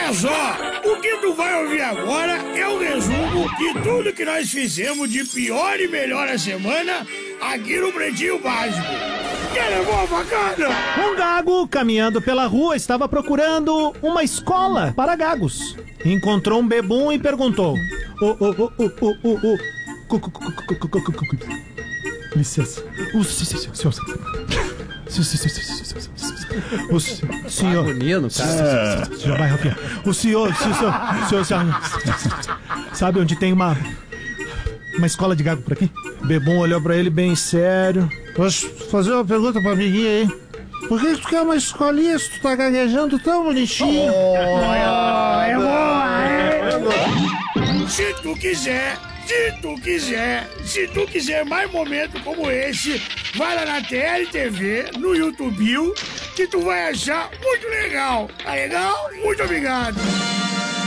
Olha só, o que tu vai ouvir agora é um resumo de tudo que nós fizemos de pior e melhor a semana aqui no Pretinho Básico. Quem levou a facada? Um gago, caminhando pela rua, estava procurando uma escola para gagos. Encontrou um bebum e perguntou: licença. O senhor. Bonito, cara. Já vai, Rafinha. O senhor sabe onde tem uma escola de gago por aqui? Bebum olhou pra ele bem sério. Posso fazer uma pergunta pra amiguinha aí? Por que tu quer uma escolinha se tu tá gaguejando tão bonitinho? É boa! Se tu quiser mais momentos como esse, vai lá na TLTV, no YouTube, que tu vai achar muito legal. Tá legal? Muito obrigado.